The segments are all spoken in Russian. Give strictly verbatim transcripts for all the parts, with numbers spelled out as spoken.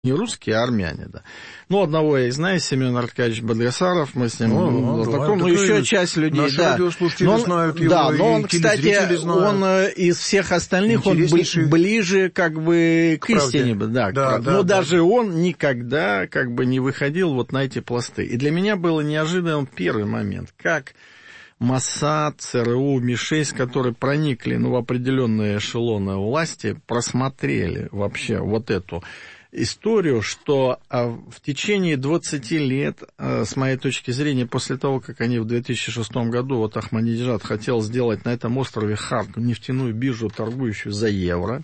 Не русские, а армяне, да. Ну, одного я и знаю, Семен Аркадьевич Багдасаров, мы с ним О, знакомы, ну, еще часть людей, наши да. радиослушатели но он, знают его, да, но он, кстати, знают. он из всех остальных, он ближе, как бы, к, к истине, да, да, к, да, но да. даже он никогда, как бы, не выходил вот на эти пласты. И для меня было неожиданным первый момент, как Моссад, ЦРУ, Ми шесть, которые проникли, ну, в определенные эшелоны власти, просмотрели вообще вот эту историю, что в течение двадцати лет, с моей точки зрения, после того, как они в две тысячи шестом году, вот Ахмадинеджад хотел сделать на этом острове Харт нефтяную биржу, торгующую за евро,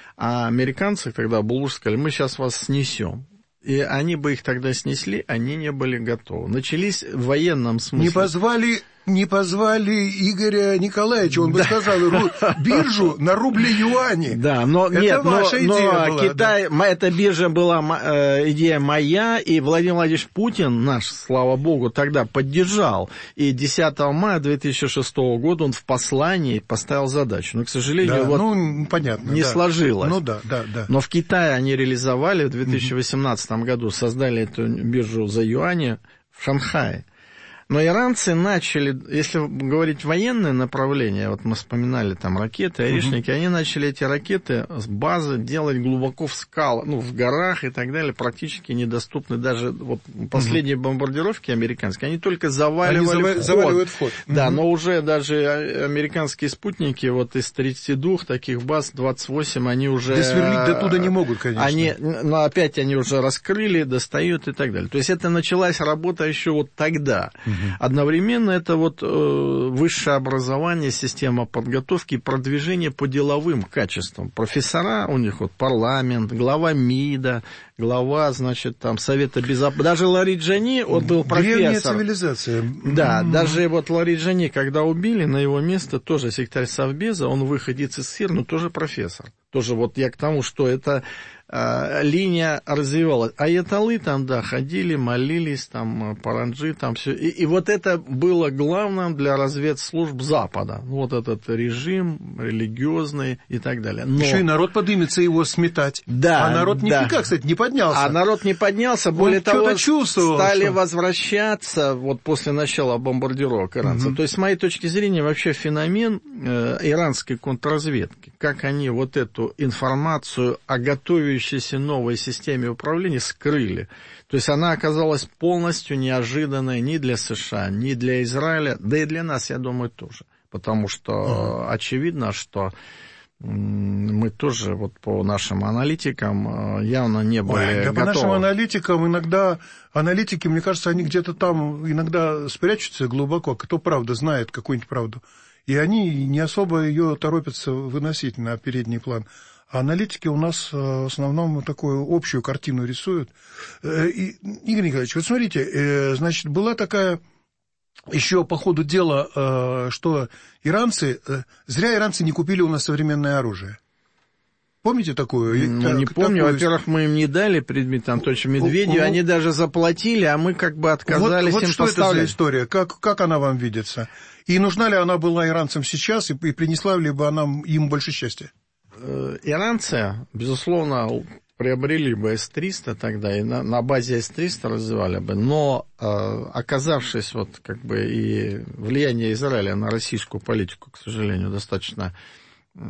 а американцы тогда Булуш сказали, мы сейчас вас снесем. И они бы их тогда снесли, они не были готовы. Начались в военном смысле. Не позвали... Не позвали Игоря Николаевича, он бы да. сказал, биржу на рубли-юани. Да, но это нет, ваша но, идея но была, Китай, да. эта биржа была э, идея моя, и Владимир Владимирович Путин, наш, слава богу, тогда поддержал. И десятого мая две тысячи шестого года он в послании поставил задачу. Но, к сожалению, да, вот ну, понятно, не да. сложилось. Ну, да, да, да. Но в Китае они реализовали, в две тысячи восемнадцатом году создали эту биржу за юани в Шанхае. Но иранцы начали, если говорить военное направление, вот мы вспоминали там ракеты, орешники, uh-huh. они начали эти ракеты с базы делать глубоко в скалах, ну, в горах и так далее, практически недоступны. Даже вот последние uh-huh. бомбардировки американские, они только заваливали они вход. заваливают вход. Uh-huh. Да, но уже даже американские спутники, вот из тридцати двух таких баз, двадцать восемь, они уже... Да сверлить до туда не могут, конечно. Они, но опять они уже раскрыли, достают и так далее. То есть это началась работа еще вот тогда. Uh-huh. Одновременно это вот э, высшее образование, система подготовки и продвижения по деловым качествам. Профессора, у них вот парламент, глава МИДа, глава, значит, там, Совета Безопасности. Даже Лариджани, он был профессор. Древняя цивилизация. Да, mm-hmm. даже вот Лариджани, когда убили, на его место тоже секретарь Совбеза, он выходец из СССР, но тоже профессор. Тоже вот я к тому, что эта э, линия развивалась. Аятоллы там, да, ходили, молились, там, паранджи, там все. И, и вот это было главным для разведслужб Запада. Вот этот режим религиозный и так далее. Но... Еще и народ подымется его сметать. Да, а народ да. нифига, кстати, не поднялся. А народ не поднялся, более Он того, чувствовал, стали что... возвращаться вот после начала бомбардировок иранцев. Угу. То есть, с моей точки зрения, вообще феномен э, иранской контрразведки, как они вот эту информацию о готовящейся новой системе управления скрыли. То есть она оказалась полностью неожиданной ни для США, ни для Израиля, да и для нас, я думаю, тоже. Потому что uh-huh. очевидно, что мы тоже вот по нашим аналитикам явно не были Ой, да готовы. По нашим аналитикам иногда, аналитики, мне кажется, они где-то там иногда спрячутся глубоко, кто правда знает какую-нибудь правду. И они не особо ее торопятся выносить на передний план. А аналитики у нас в основном такую общую картину рисуют. И, Игорь Николаевич, вот смотрите, значит, была такая еще по ходу дела, что иранцы, зря иранцы не купили у нас современное оружие. Помните такую? Ну, не помню. Такую... Во-первых, мы им не дали предмет Анатольевичу Медведеву, они даже заплатили, а мы как бы отказались вот, вот им что поставлять. Это за история? Как, как она вам видится? И нужна ли она была иранцам сейчас, и, и принесла ли бы она им больше счастья? Иранцы, безусловно, приобрели бы эс триста тогда, и на, на базе эс триста развивали бы, но э, оказавшись вот как бы и влияние Израиля на российскую политику, к сожалению, достаточно... Э,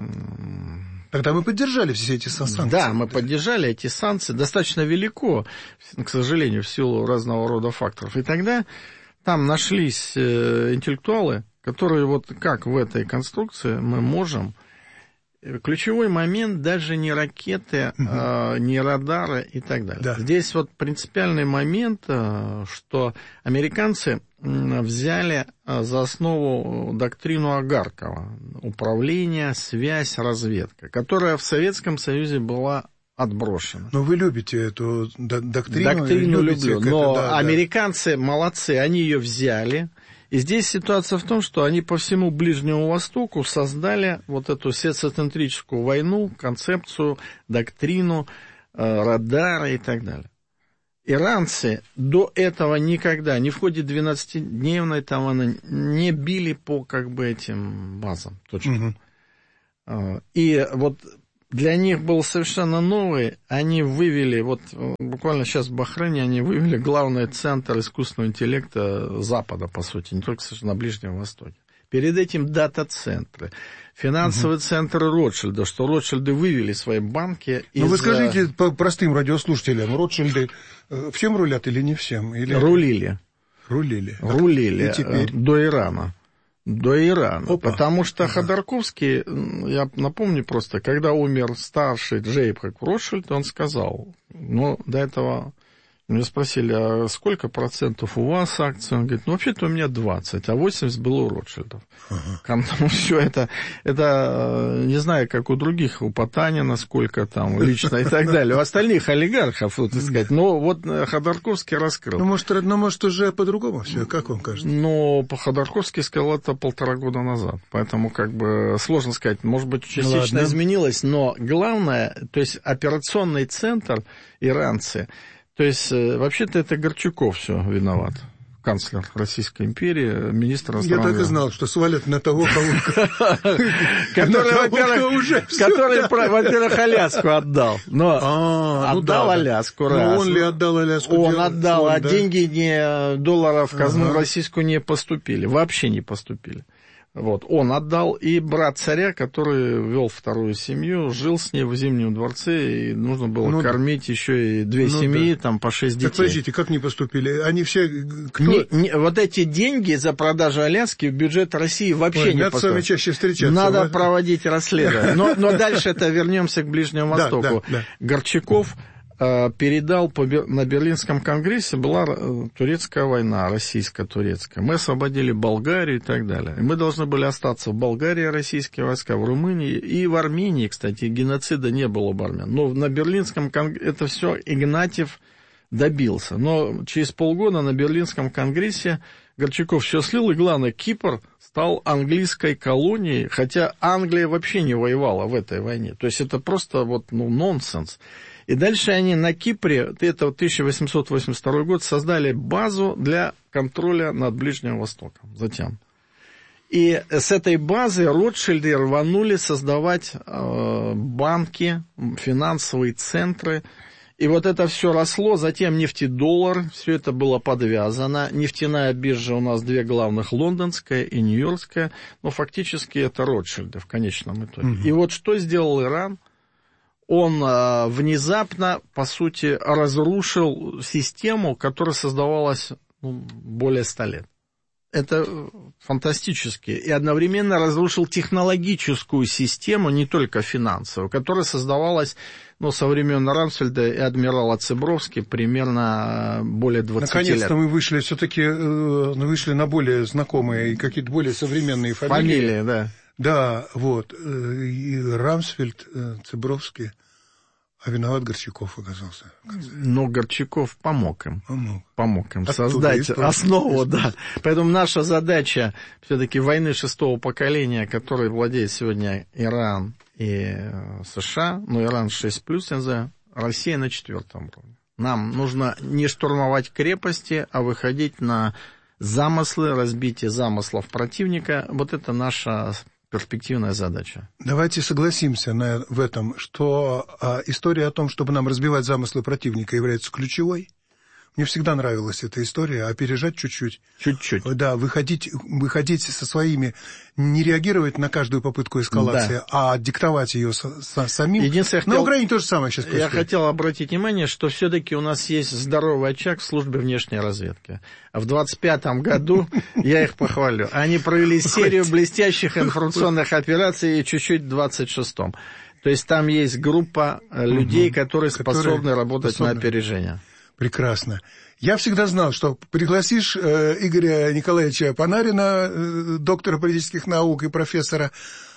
Тогда мы поддержали все эти санкции. Да, мы поддержали эти санкции достаточно велико, к сожалению, в силу разного рода факторов. И тогда там нашлись э, интеллектуалы, которые вот как в этой конструкции мы можем... Ключевой момент даже не ракеты, угу. а, не радары и так далее. Да. Здесь вот принципиальный момент, что американцы взяли за основу доктрину Агаркова, управление, связь, разведка, которая в Советском Союзе была отброшена. Но вы любите эту доктрину. Доктрину люблю, но да, американцы да. молодцы, они ее взяли. И здесь ситуация в том, что они по всему Ближнему Востоку создали вот эту сецентрическую войну, концепцию, доктрину, э, радары и так далее. Иранцы до этого никогда, не в ходе двенадцатидневной там она, не били по как бы этим базам, точно. Угу. И вот для них был совершенно новый. Они вывели, вот буквально сейчас в Бахрейне, они вывели главный центр искусственного интеллекта Запада, по сути, не только на Ближнем Востоке. Перед этим дата-центры, финансовые угу. центры Ротшильда, что Ротшильды вывели свои банки из... Ну, вы скажите по простым радиослушателям, Ротшильды всем рулят или не всем? Или... Рулили. Рулили. Рулили. И теперь? До Ирана. До Ирана. Опа. Потому что ага. Ходорковский, я напомню просто, когда умер старший Джейкоб Ротшильд, он сказал, ну, до этого... Меня спросили, а сколько процентов у вас акций? Он говорит, ну, вообще-то у меня двадцать, а восемьдесят было у Ротшильдов. Ага. Ну, все это, это, не знаю, как у других, у Потанина сколько там лично и так далее, у остальных олигархов, вот, так сказать. Но вот Ходорковский раскрыл. Ну, может, ну, может, уже по-другому все, как вам кажется? Но Ходорковский сказал это полтора года назад, поэтому, как бы, сложно сказать, может быть, частично Ладно. изменилось, но главное, то есть операционный центр иранцы. То есть, вообще-то, это Горчаков все виноват, канцлер Российской империи, министр иностранных дел. Я так и знал, что свалят на того, кого... Который, во-первых, Аляску отдал. Но отдал Аляску, раз. Он ли отдал Аляску? Он отдал, а деньги не долларов в казну российскую не поступили, вообще не поступили. Вот, он отдал, и брат царя, который вел вторую семью, жил с ней в Зимнем дворце, и нужно было ну, кормить еще и две ну, семьи, да. там по шесть детей. Так подождите, как не поступили? Они все... Кто? Не, не, вот эти деньги за продажу Аляски в бюджет России вообще Ой, не поступили. Надо с вами чаще встречаться. Надо вы... проводить расследование. Но, но дальше это вернемся к Ближнему Востоку. Да, да, да. Горчаков передал на Берлинском конгрессе, была турецкая война, российско-турецкая. Мы освободили Болгарию и так далее. И мы должны были остаться в Болгарии, российские войска, в Румынии и в Армении, кстати, геноцида не было в Армении. Но на Берлинском конгрессе это все Игнатьев добился. Но через полгода на Берлинском конгрессе Горчаков все слил, и главное, Кипр стал английской колонией, хотя Англия вообще не воевала в этой войне. То есть это просто вот, ну, нонсенс. И дальше они на Кипре, это тысяча восемьсот восемьдесят второй год, создали базу для контроля над Ближним Востоком. Затем. И с этой базы Ротшильды рванули создавать э, банки, финансовые центры. И вот это все росло, затем нефтедоллар, все это было подвязано. Нефтяная биржа у нас две главных, лондонская и нью-йоркская, но фактически это Ротшильды в конечном итоге. Угу. И вот что сделал Иран? Он а, внезапно, по сути, разрушил систему, которая создавалась ну, более ста лет. Это фантастически. И одновременно разрушил технологическую систему, не только финансовую, которая создавалась ну, со времен Рамсфельда и адмирала Цыбровски примерно более двадцати лет. Наконец-то мы вышли все-таки э, вышли на более знакомые и какие-то более современные фамилии. Фамилии, да. Да, вот. И Рамсфельд, Цыбровский. А виноват Горчаков оказался. Но Горчаков помог им. Помог. Помог им Оттуда создать основу, да. Поэтому наша задача все-таки войны шестого поколения, которой владеет сегодня Иран и США, ну, Иран шесть плюс, я знаю, Россия на четвертом уровне. Нам нужно не штурмовать крепости, а выходить на замыслы, разбитие замыслов противника. Вот это наша перспективная задача. Давайте согласимся на, в этом, что а, история о том, чтобы нам разбивать замыслы противника, является ключевой. Мне всегда нравилась эта история, опережать чуть-чуть. Чуть-чуть. Да, выходить, выходить со своими, не реагировать на каждую попытку эскалации, да. а диктовать ее со, со, самим. Единственное, на хотел, Украине то же самое сейчас происходит. Я хотел обратить внимание, что все-таки у нас есть здоровый очаг в службе внешней разведки. А в двадцать пятом году, я их похвалю, они провели серию блестящих информационных операций и чуть-чуть в двадцать шестом. То есть там есть группа людей, которые способны работать на опережение. Прекрасно. Я всегда знал, что пригласишь э, Игоря Николаевича Панарина, э, доктора политических наук и профессора,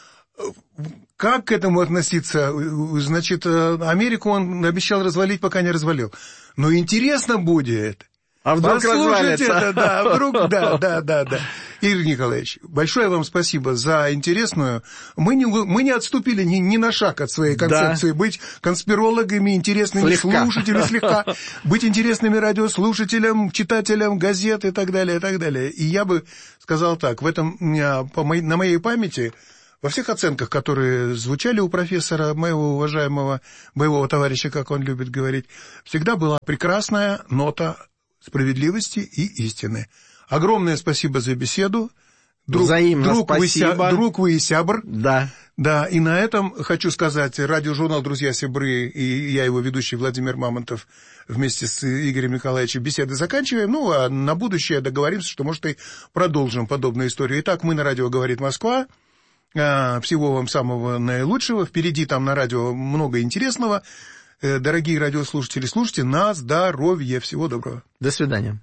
как к этому относиться? Значит, Америку он обещал развалить, пока не развалил. Но интересно будет. А вдруг развалится? Это, да, вдруг, да, да, да, да. Игорь Николаевич, большое вам спасибо за интересную. Мы не, мы не отступили ни, ни на шаг от своей концепции. Да. Быть конспирологами, интересными слегка. слушателями слегка, быть интересными радиослушателям, читателям газет и так далее, и так далее. И я бы сказал так, в этом, по моей, на моей памяти, во всех оценках, которые звучали у профессора, моего уважаемого боевого товарища, как он любит говорить, всегда была прекрасная нота справедливости и истины. Огромное спасибо за беседу. Друг, Взаимно друг спасибо. Вы, друг вы и сябр. Да. Да, и на этом хочу сказать, радиожурнал «Друзья Сябры» и я, его ведущий Владимир Мамонтов, вместе с Игорем Николаевичем беседы заканчиваем. Ну, а на будущее договоримся, что, может, и продолжим подобную историю. Итак, мы на радио «Говорит Москва». Всего вам самого наилучшего. Впереди там на радио много интересного. Дорогие радиослушатели, слушайте на здоровье. Всего доброго. До свидания.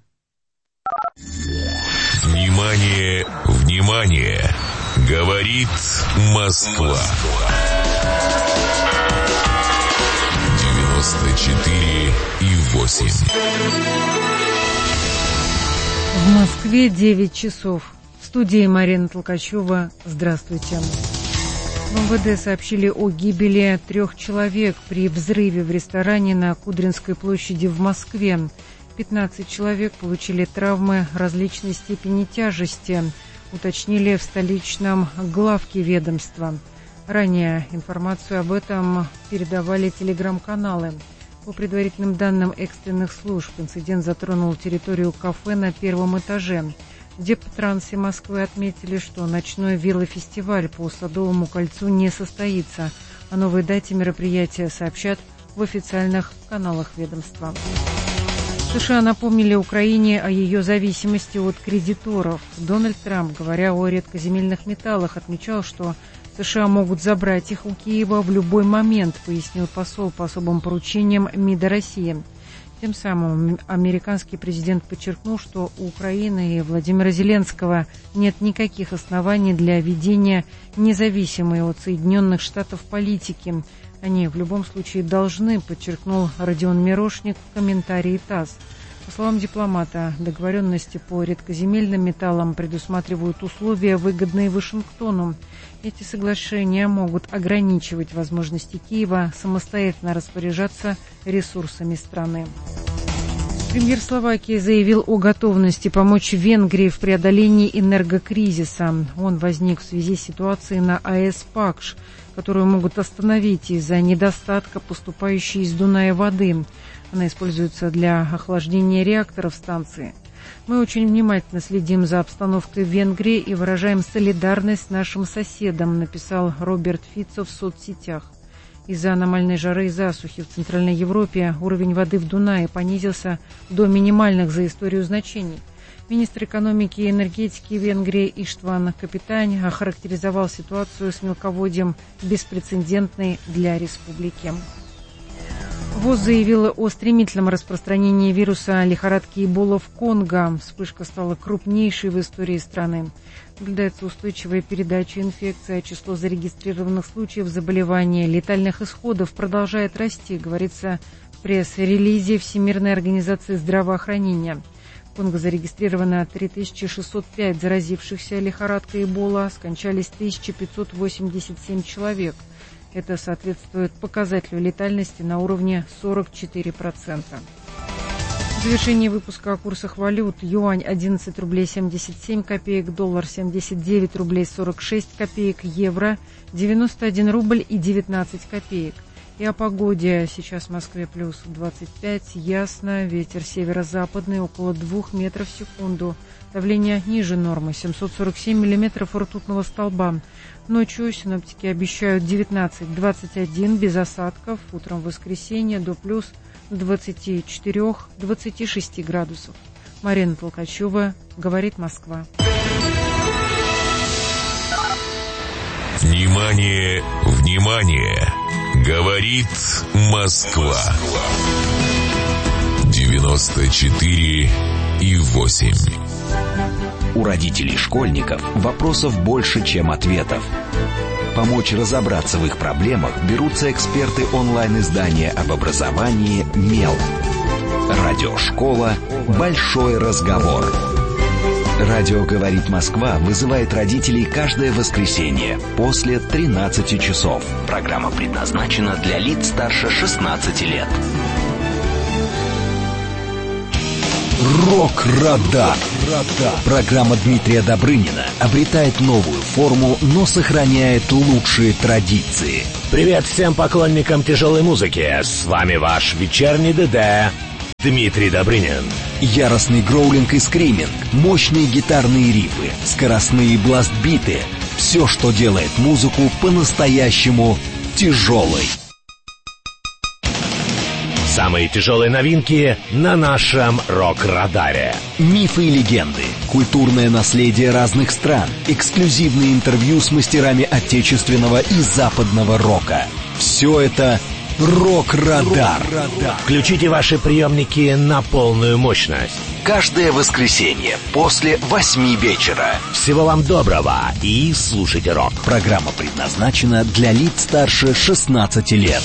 Внимание, внимание! Говорит Москва. девяносто четыре и восемь. В Москве девять часов. В студии Марина Толкачева. Здравствуйте. В МВД сообщили о гибели трех человек при взрыве в ресторане на Кудринской площади в Москве. пятнадцать человек получили травмы различной степени тяжести, уточнили в столичном главке ведомства. Ранее информацию об этом передавали телеграм-каналы. По предварительным данным экстренных служб, инцидент затронул территорию кафе на первом этаже. В Дептрансе Москвы отметили, что ночной велофестиваль по Садовому кольцу не состоится. О новой дате мероприятия сообщат в официальных каналах ведомства. США напомнили Украине о ее зависимости от кредиторов. Дональд Трамп, говоря о редкоземельных металлах, отмечал, что США могут забрать их у Киева в любой момент, пояснил посол по особым поручениям МИДа России. Тем самым американский президент подчеркнул, что у Украины и Владимира Зеленского нет никаких оснований для ведения независимой от Соединенных Штатов политики. Они в любом случае должны, подчеркнул Родион Мирошник в комментарии ТАСС. По словам дипломата, договоренности по редкоземельным металлам предусматривают условия, выгодные Вашингтону. Эти соглашения могут ограничивать возможности Киева самостоятельно распоряжаться ресурсами страны. Премьер Словакии заявил о готовности помочь Венгрии в преодолении энергокризиса. Он возник в связи с ситуацией на АЭС «Пакш», которую могут остановить из-за недостатка поступающей из Дуная воды. Она используется для охлаждения реакторов станции. Мы очень внимательно следим за обстановкой в Венгрии и выражаем солидарность с нашим соседом, написал Роберт Фицо в соцсетях. Из-за аномальной жары и засухи в Центральной Европе уровень воды в Дунае понизился до минимальных за историю значений. Министр экономики и энергетики Венгрии Иштван Капитань охарактеризовал ситуацию с мелководьем беспрецедентной для республики. ВОЗ заявила о стремительном распространении вируса лихорадки Эбола в Конго. Вспышка стала крупнейшей в истории страны. Наблюдается устойчивая передача инфекции, а число зарегистрированных случаев заболевания, летальных исходов продолжает расти, говорится в пресс-релизе Всемирной организации здравоохранения. В Конго зарегистрировано три тысячи шестьсот пять заразившихся лихорадкой Эбола, скончались тысяча пятьсот восемьдесят семь человек. Это соответствует показателю летальности на уровне сорок четыре процента. В завершении выпуска о курсах валют. Юань одиннадцать рублей семьдесят семь копеек, доллар семьдесят девять рублей сорок шесть копеек, евро девяносто один рубль и девятнадцать копеек. И о погоде. Сейчас в Москве плюс двадцать пять, ясно, ветер северо-западный около двух метров в секунду. Давление ниже нормы, семьсот сорок семь миллиметров ртутного столба. Ночью синоптики обещают девятнадцать двадцать один без осадков. Утром в воскресенье до плюс двадцать четыре двадцать шесть градусов. Марина Толкачева, говорит Москва. Внимание, внимание! Говорит Москва. девяносто четыре и восемь. У родителей школьников вопросов больше, чем ответов. Помочь разобраться в их проблемах берутся эксперты онлайн-издания об образовании «Мел». Радиошкола «Большой разговор». Радио «Говорит Москва» вызывает родителей каждое воскресенье после тринадцати часов. Программа предназначена для лиц старше шестнадцати лет. Рок-Радар. Программа Дмитрия Добрынина обретает новую форму, но сохраняет лучшие традиции. Привет всем поклонникам тяжелой музыки. С вами ваш вечерний ДД Дмитрий Добрынин. Яростный гроулинг и скриминг, мощные гитарные рифы, скоростные бласт-биты. Все, что делает музыку по-настоящему тяжелой. Самые тяжелые новинки на нашем Рок-Радаре. Мифы и легенды, культурное наследие разных стран, эксклюзивные интервью с мастерами отечественного и западного рока. Все это Рок-Радар. Включите ваши приемники на полную мощность. Каждое воскресенье после восьми вечера. Всего вам доброго и слушайте рок. Программа предназначена для лиц старше шестнадцати лет.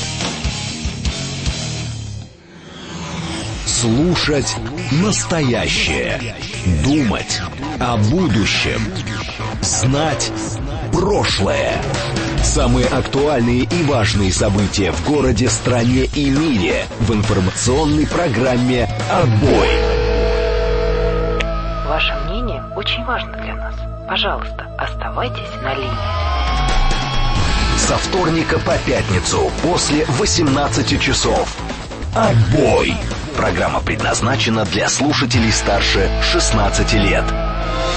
Слушать настоящее. Думать о будущем. Знать прошлое. Самые актуальные и важные события в городе, стране и мире в информационной программе «Отбой». Ваше мнение очень важно для нас. Пожалуйста, оставайтесь на линии. Со вторника по пятницу после восемнадцати часов. «Отбой». Программа предназначена для слушателей старше шестнадцати лет.